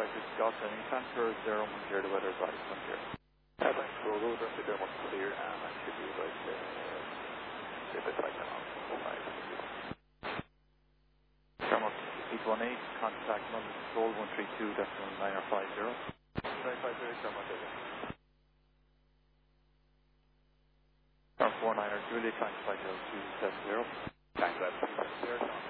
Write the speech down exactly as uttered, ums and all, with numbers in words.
five two Scott, and you transfer zero one zero to weather advice one zero. Yeah, thanks. We'll go over to Dermot clear and that should be about uh, a bit like that on five. Dermot eight one eight, contact London Control one three two decimal nine five zero. nine five zero, Dermot, is it? Star four niner Julia, contact zero two seven zero. Thanks, that's